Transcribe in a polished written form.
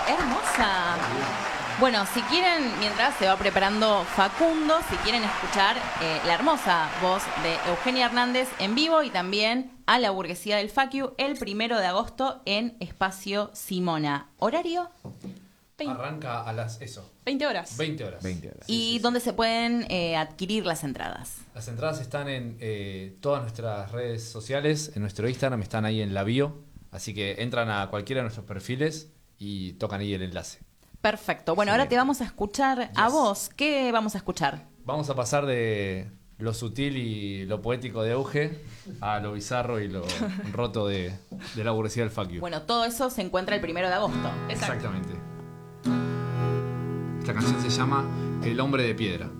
Hermosa. Bueno, si quieren, mientras se va preparando Facundo, si quieren escuchar la hermosa voz de Eugenia Hernández en vivo y también a la burguesía del Fuck You el 1 de agosto en Espacio Simona. ¿Horario? Arranca a las 20 horas. 20 horas. ¿Y dónde se pueden adquirir las entradas? Las entradas están en todas nuestras redes sociales, en nuestro Instagram, están ahí en la bio. Así que entran a cualquiera de nuestros perfiles y tocan ahí el enlace. Perfecto. Bueno, ahora te vamos a escuchar a vos. ¿Qué vamos a escuchar? Vamos a pasar de lo sutil y lo poético de Euge a lo bizarro y lo roto de la burguesía del Fuck You. Bueno, todo eso se encuentra el 1 de agosto. Exactamente. Esta canción se llama El hombre de piedra.